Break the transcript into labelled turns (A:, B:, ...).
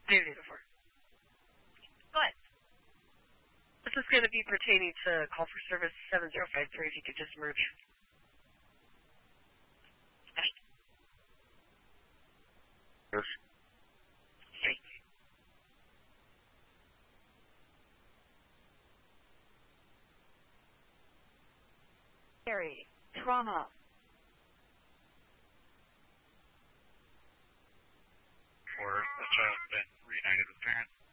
A: Very before. But this is going to be pertaining to call for service 7053 if you could just merge.
B: Yes.
C: Gary, trauma.
B: For the child been reunited with parents.